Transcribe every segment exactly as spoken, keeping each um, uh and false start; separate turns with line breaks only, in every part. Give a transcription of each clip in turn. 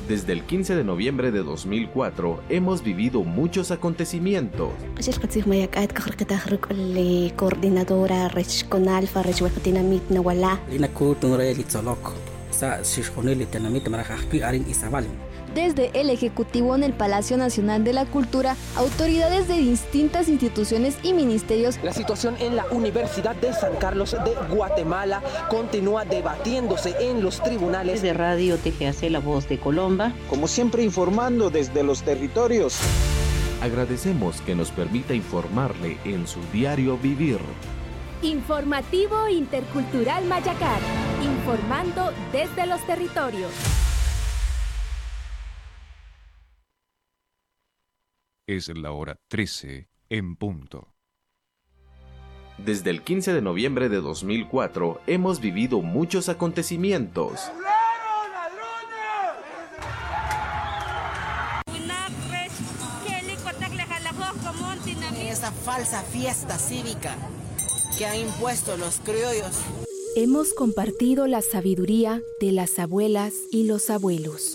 Desde el quince de noviembre de dos mil cuatro hemos vivido muchos acontecimientos.
Coordinadora Conalfa Dinamit Nawala.
Desde el Ejecutivo en el Palacio Nacional de la Cultura, autoridades de distintas instituciones y ministerios.
La situación en la Universidad de San Carlos de Guatemala continúa debatiéndose en los tribunales.
De Radio T G A C, La Voz de Colomba.
Como siempre, informando desde los territorios.
Agradecemos que nos permita informarle en su diario vivir.
Informativo Intercultural Mayacar, informando desde los territorios.
Es la hora trece en punto.
Desde el quince de noviembre de dos mil cuatro hemos vivido muchos acontecimientos.
Esa falsa fiesta cívica que han impuesto los criollos.
Hemos compartido la sabiduría de las abuelas y los abuelos.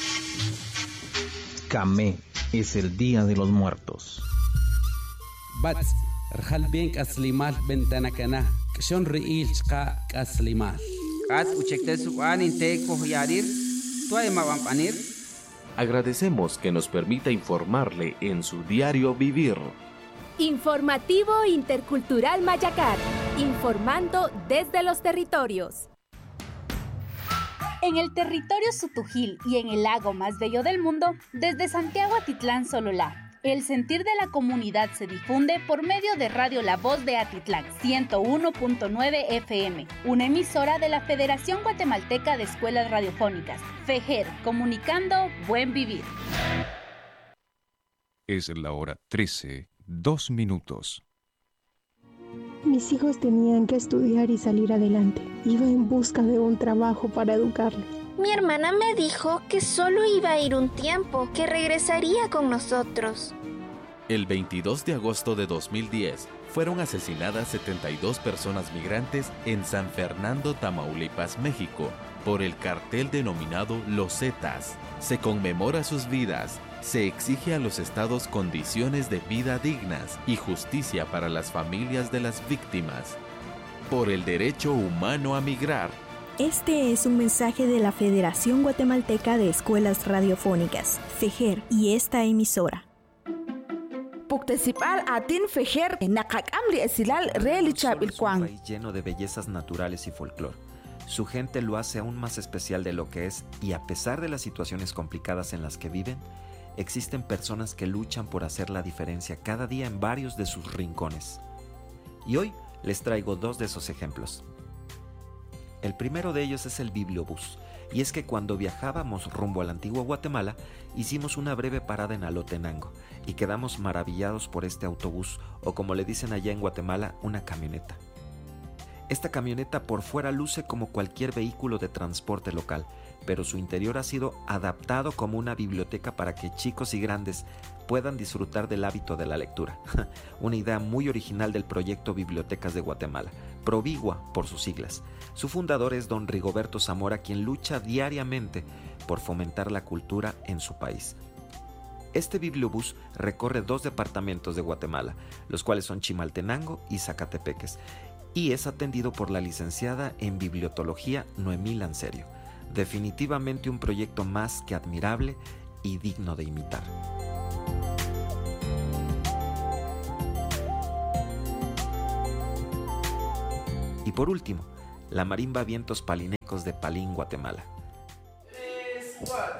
Camé. Es el Día de los Muertos.
Bats, rjal bien kaslimal bentanakana, kshon riil chqa kaslimal.
Kat uchektes uanin te kohyarir, tuay mabampanir.
Agradecemos que nos permita informarle en su diario vivir.
Informativo Intercultural Mayacar, informando desde los territorios.
En el territorio Sutujil y en el lago más bello del mundo, desde Santiago Atitlán Sololá, el sentir de la comunidad se difunde por medio de Radio La Voz de Atitlán, ciento uno punto nueve F M, una emisora de la Federación Guatemalteca de Escuelas Radiofónicas, FEGER, comunicando buen vivir.
Es la hora trece, dos minutos.
Mis hijos tenían que estudiar y salir adelante. Iba en busca de un trabajo para educarlos.
Mi hermana me dijo que solo iba a ir un tiempo, que regresaría con nosotros.
El veintidós de agosto de dos mil diez fueron asesinadas setenta y dos personas migrantes en San Fernando, Tamaulipas, México, por el cartel denominado Los Zetas. Se conmemora sus vidas. Se exige a los estados condiciones de vida dignas y justicia para las familias de las víctimas. Por el derecho humano a migrar.
Este es un mensaje de la Federación Guatemalteca de Escuelas Radiofónicas, FEGER, y esta emisora.
Es un
país lleno de bellezas naturales y folclore. Su gente lo hace aún más especial de lo que es, y a pesar de las situaciones complicadas en las que viven, existen personas que luchan por hacer la diferencia cada día en varios de sus rincones. Y hoy les traigo dos de esos ejemplos. El primero de ellos es el Bibliobús, y es que cuando viajábamos rumbo a la antigua Guatemala, hicimos una breve parada en Alotenango, y quedamos maravillados por este autobús, o como le dicen allá en Guatemala, una camioneta. Esta camioneta por fuera luce como cualquier vehículo de transporte local, pero su interior ha sido adaptado como una biblioteca para que chicos y grandes puedan disfrutar del hábito de la lectura. Una idea muy original del proyecto Bibliotecas de Guatemala, Provigua por sus siglas. Su fundador es don Rigoberto Zamora, quien lucha diariamente por fomentar la cultura en su país. Este bibliobús recorre dos departamentos de Guatemala, los cuales son Chimaltenango y Zacatepeques, y es atendido por la licenciada en Bibliotología Noemí Lancerio. Definitivamente un proyecto más que admirable y digno de imitar. Y por último, la marimba Vientos Palinecos de Palín, Guatemala.
Tres, cuatro.